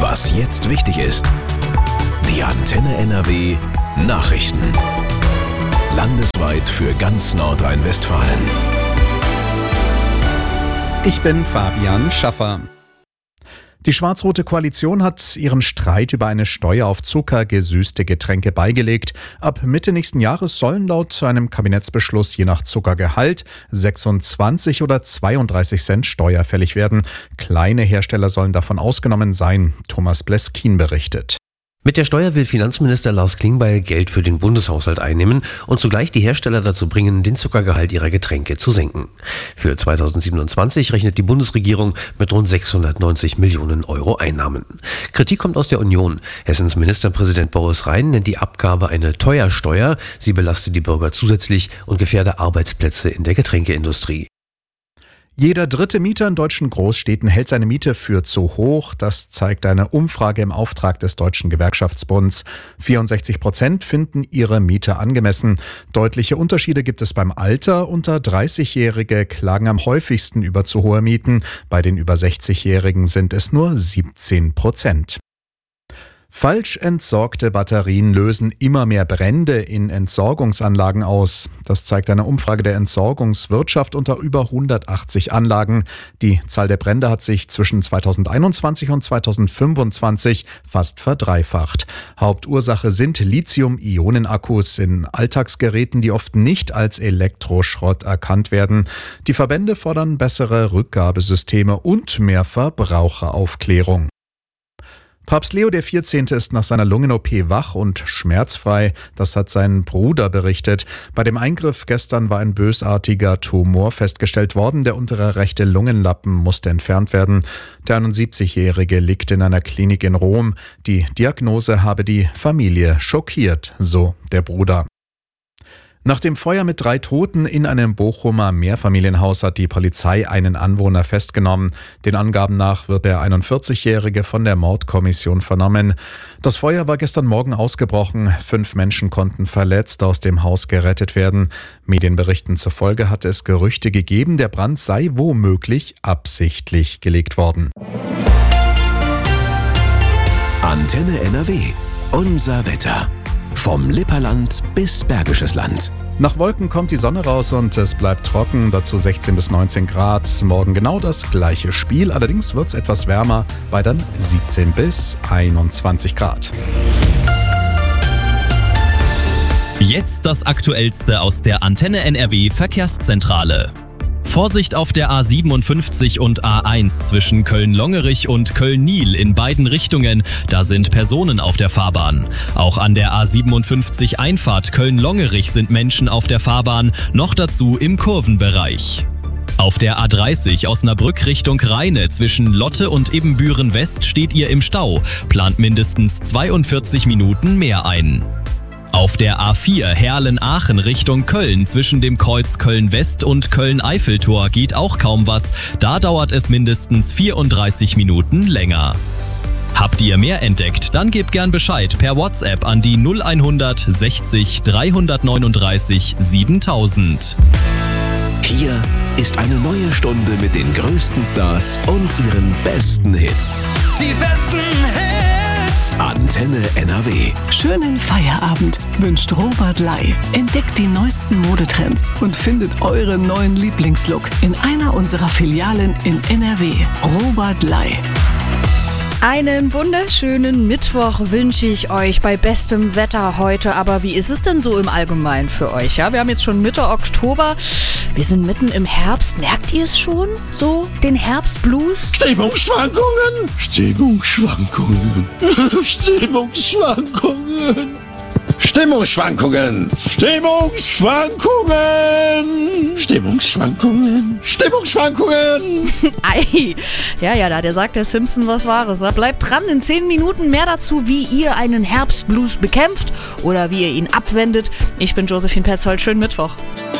Was jetzt wichtig ist. Die Antenne NRW Nachrichten. Landesweit für ganz Nordrhein-Westfalen. Ich bin Fabian Schaffer. Die schwarz-rote Koalition hat ihren Streit über eine Steuer auf zuckergesüßte Getränke beigelegt. Ab Mitte nächsten Jahres sollen laut einem Kabinettsbeschluss je nach Zuckergehalt 26 oder 32 Cent Steuer fällig werden. Kleine Hersteller sollen davon ausgenommen sein. Thomas Bleskin berichtet. Mit der Steuer will Finanzminister Lars Klingbeil Geld für den Bundeshaushalt einnehmen und zugleich die Hersteller dazu bringen, den Zuckergehalt ihrer Getränke zu senken. Für 2027 rechnet die Bundesregierung mit rund 690 Millionen Euro Einnahmen. Kritik kommt aus der Union. Hessens Ministerpräsident Boris Rhein nennt die Abgabe eine Teuersteuer. Sie belaste die Bürger zusätzlich und gefährde Arbeitsplätze in der Getränkeindustrie. Jeder dritte Mieter in deutschen Großstädten hält seine Miete für zu hoch. Das zeigt eine Umfrage im Auftrag des Deutschen Gewerkschaftsbunds. 64% finden ihre Miete angemessen. Deutliche Unterschiede gibt es beim Alter. Unter 30-Jährige klagen am häufigsten über zu hohe Mieten. Bei den über 60-Jährigen sind es nur 17%. Falsch entsorgte Batterien lösen immer mehr Brände in Entsorgungsanlagen aus. Das zeigt eine Umfrage der Entsorgungswirtschaft unter über 180 Anlagen. Die Zahl der Brände hat sich zwischen 2021 und 2025 fast verdreifacht. Hauptursache sind Lithium-Ionen-Akkus in Alltagsgeräten, die oft nicht als Elektroschrott erkannt werden. Die Verbände fordern bessere Rückgabesysteme und mehr Verbraucheraufklärung. Papst Leo XIV. Ist nach seiner Lungen-OP wach und schmerzfrei. Das hat sein Bruder berichtet. Bei dem Eingriff gestern war ein bösartiger Tumor festgestellt worden. Der untere rechte Lungenlappen musste entfernt werden. Der 71-Jährige liegt in einer Klinik in Rom. Die Diagnose habe die Familie schockiert, so der Bruder. Nach dem Feuer mit 3 Toten in einem Bochumer Mehrfamilienhaus hat die Polizei einen Anwohner festgenommen. Den Angaben nach wird der 41-Jährige von der Mordkommission vernommen. Das Feuer war gestern Morgen ausgebrochen. 5 Menschen konnten verletzt aus dem Haus gerettet werden. Medienberichten zufolge hatte es Gerüchte gegeben, der Brand sei womöglich absichtlich gelegt worden. Antenne NRW. Unser Wetter. Vom Lipperland bis Bergisches Land. Nach Wolken kommt die Sonne raus und es bleibt trocken, dazu 16 bis 19 Grad. Morgen genau das gleiche Spiel, allerdings wird es etwas wärmer bei dann 17 bis 21 Grad. Jetzt das Aktuellste aus der Antenne NRW Verkehrszentrale. Vorsicht auf der A57 und A1 zwischen Köln-Longerich und Köln-Niel in beiden Richtungen. Da sind Personen auf der Fahrbahn. Auch an der A57 Einfahrt Köln-Longerich sind Menschen auf der Fahrbahn, noch dazu im Kurvenbereich. Auf der A30 Osnabrück Richtung Rheine zwischen Lotte und Ibbenbüren West steht ihr im Stau. Plant mindestens 42 Minuten mehr ein. Auf der A4 Herlen-Aachen Richtung Köln zwischen dem Kreuz Köln-West und Köln-Eiffeltor geht auch kaum was. Da dauert es mindestens 34 Minuten länger. Habt ihr mehr entdeckt? Dann gebt gern Bescheid per WhatsApp an die 0100 60 339 7000. Hier ist eine neue Stunde mit den größten Stars und ihren besten Hits. Die besten Hits! Antenne NRW. Schönen Feierabend wünscht Robert Ley. Entdeckt die neuesten Modetrends und findet euren neuen Lieblingslook in einer unserer Filialen in NRW. Robert Ley. Einen wunderschönen Mittwoch wünsche ich euch bei bestem Wetter heute. Aber wie ist es denn so im Allgemeinen für euch? Ja, wir haben jetzt schon Mitte Oktober. Wir sind mitten im Herbst. Merkt ihr es schon? So, den Herbstblues? Stimmungsschwankungen! Stimmungsschwankungen! Stimmungsschwankungen! Stimmungsschwankungen! Stimmungsschwankungen! Stimmungsschwankungen! Stimmungsschwankungen! Ei, ja, da sagt der Simpson was Wahres. Bleibt dran, in 10 Minuten mehr dazu, wie ihr einen Herbstblues bekämpft oder wie ihr ihn abwendet. Ich bin Josephine Petzold, schönen Mittwoch.